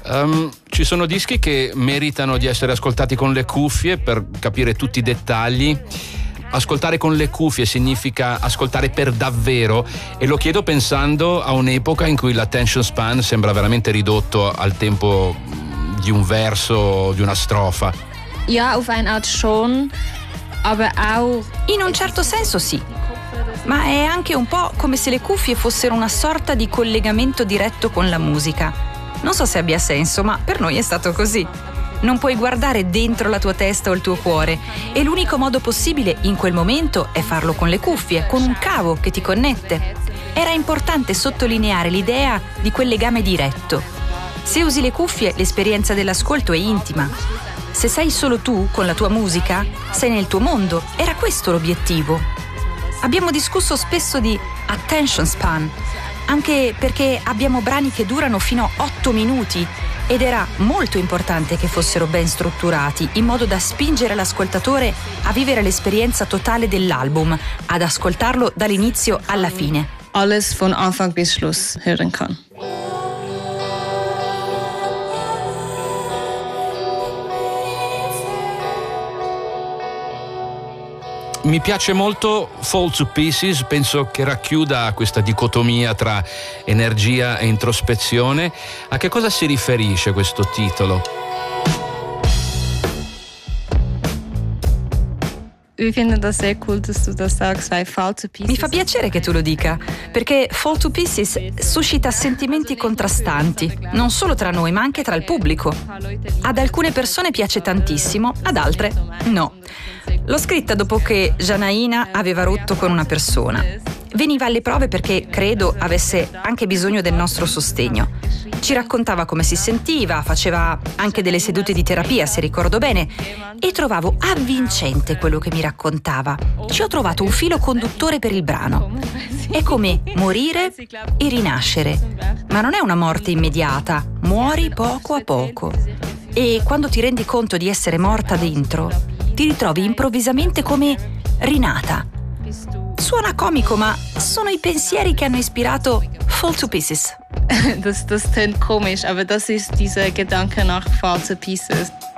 Ci sono dischi che meritano di essere ascoltati con le cuffie per capire tutti i dettagli. Ascoltare con le cuffie significa ascoltare per davvero, e lo chiedo pensando a un'epoca in cui l'attention span sembra veramente ridotto al tempo di un verso, di una strofa. Ja, auf eine Art schon, aber auch... In un certo senso sì, ma è anche un po' come se le cuffie fossero una sorta di collegamento diretto con la musica. Non so se abbia senso, ma per noi è stato così. Non puoi guardare dentro la tua testa o il tuo cuore, e l'unico modo possibile in quel momento è farlo con le cuffie, con un cavo che ti connette. Era importante sottolineare l'idea di quel legame diretto. Se usi le cuffie, l'esperienza dell'ascolto è intima. Se sei solo tu con la tua musica, sei nel tuo mondo. Era questo l'obiettivo. Abbiamo discusso spesso di attention span, anche perché abbiamo brani che durano fino a 8 minuti ed era molto importante che fossero ben strutturati, in modo da spingere l'ascoltatore a vivere l'esperienza totale dell'album, ad ascoltarlo dall'inizio alla fine. Alles von Anfang bis Schluss hören kann. Mi piace molto Fall to Pieces, penso che racchiuda questa dicotomia tra energia e introspezione. A che cosa si riferisce questo titolo? Wir finden das sehr cool, dass du das sagst, weil Fall to Pieces... Mi fa piacere che tu lo dica, perché Fall to Pieces suscita sentimenti contrastanti, non solo tra noi, ma anche tra il pubblico. Ad alcune persone piace tantissimo, ad altre no. L'ho scritta dopo che Janaina aveva rotto con una persona. Veniva alle prove perché credo avesse anche bisogno del nostro sostegno. Ci raccontava come si sentiva, faceva anche delle sedute di terapia, se ricordo bene, e trovavo avvincente quello che mi raccontava. Ci ho trovato un filo conduttore per il brano. È come morire e rinascere, ma non è una morte immediata, muori poco a poco. E quando ti rendi conto di essere morta dentro, ti ritrovi improvvisamente come rinata. Suona comico, ma sono i pensieri che hanno ispirato Fall to Pieces. Das tönt komisch, aber das ist dieser Gedanke nach Fall to Pieces.